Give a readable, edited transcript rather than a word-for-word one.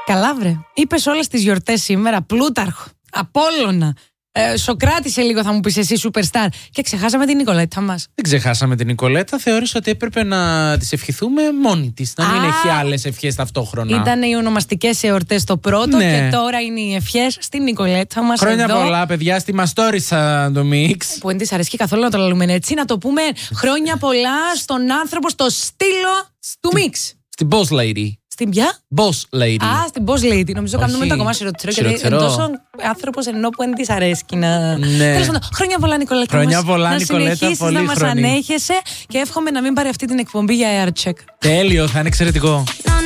Καλά, βρε. Είπες όλες τις γιορτές σήμερα. Πλούταρχο, Απόλλωνα, Σοκράτη σε λίγο θα μου πεις εσύ, Superstar. Και ξεχάσαμε την Νικολέτα μας. Δεν ξεχάσαμε την Νικολέτα. Θεώρησα ότι έπρεπε να της ευχηθούμε μόνη της. Να μην έχει άλλες ευχές ταυτόχρονα. Ήταν οι ονομαστικές εορτές το πρώτο, ναι. Και τώρα είναι οι ευχές στην Νικολέτα μας. Χρόνια εδώ, πολλά, παιδιά, στη Μαστόρισα το μίξ. Που δεν της αρέσει καθόλου να το λέμε έτσι. Να το πούμε χρόνια πολλά στον άνθρωπο, στο στήλο του μίξ. Στην Boss Lady. Στην ποια? Boss Lady. Στην Boss Lady. Νομίζω κάνουμε το ακόμα σιροτσερό. Γιατί είναι τόσο άνθρωπος ενώ που δεν της αρέσει να. Ναι. Τέλος πάντων, χρόνια πολλά, Νικολέτα. Χρόνια πολλά, Νικολέτα. Να συνεχίσεις να μας ανέχεσαι και εύχομαι να μην πάρει αυτή την εκπομπή για air check. Τέλειο, θα είναι εξαιρετικό.